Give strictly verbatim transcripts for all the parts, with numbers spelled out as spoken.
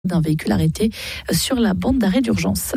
d'un véhicule arrêté sur la bande d'arrêt d'urgence.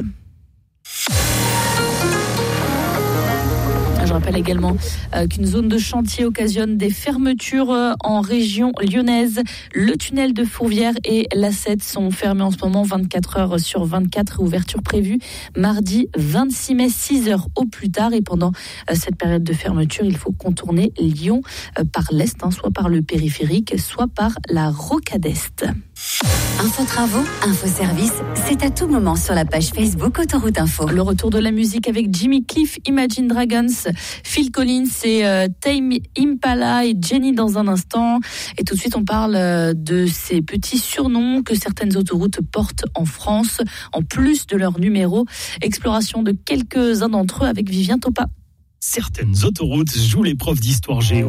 Je rappelle également euh, qu'une zone de chantier occasionne des fermetures euh, en région lyonnaise. Le tunnel de Fourvière et l'A sept sont fermés en ce moment vingt-quatre heures sur vingt-quatre. Ouverture prévue mardi vingt-six mai, six heures au plus tard. Et pendant euh, cette période de fermeture, il faut contourner Lyon euh, par l'est, hein, soit par le périphérique, soit par la rocade est. Info travaux, info service, c'est à tout moment sur la page Facebook Autoroute Info. Le retour de la musique avec Jimmy Cliff, Imagine Dragons, Phil Collins et euh, Tame Impala et Jenny dans un instant. Et tout de suite, on parle euh, de ces petits surnoms que certaines autoroutes portent en France, en plus de leur numéro. Exploration de quelques-uns d'entre eux avec Vivien Topa. Certaines autoroutes jouent l'épreuve d'histoire géo.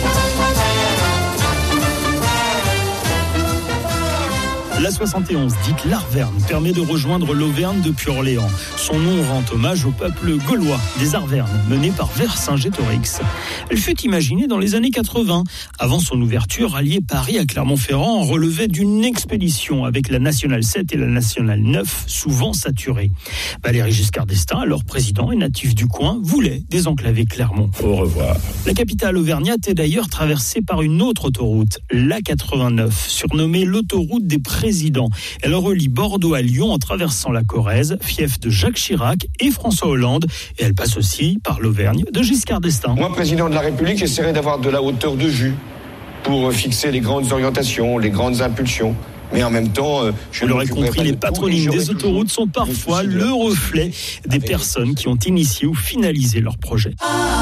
La soixante et onze, dite l'Arverne, permet de rejoindre l'Auvergne depuis Orléans. Son nom rend hommage au peuple gaulois des Arvernes, mené par Vercingétorix. Elle fut imaginée dans les années quatre-vingts. Avant son ouverture, rallier Paris à Clermont-Ferrand relevait d'une expédition avec la Nationale sept et la Nationale neuf, souvent saturées. Valéry Giscard d'Estaing, alors président et natif du coin, voulait désenclaver Clermont. Au revoir. La capitale auvergnate est d'ailleurs traversée par une autre autoroute, l'A quatre-vingt-neuf, surnommée l'autoroute des présidents. Elle relie Bordeaux à Lyon en traversant la Corrèze, fief de Jacques Chirac et François Hollande. Et elle passe aussi par l'Auvergne de Giscard d'Estaing. Moi, président de la République, j'essaierai d'avoir de la hauteur de vue pour fixer les grandes orientations, les grandes impulsions. Mais en même temps, je Vous l'aurez compris, les patronymes des autoroutes sont parfois le reflet des personnes qui ont initié ou finalisé leur projet.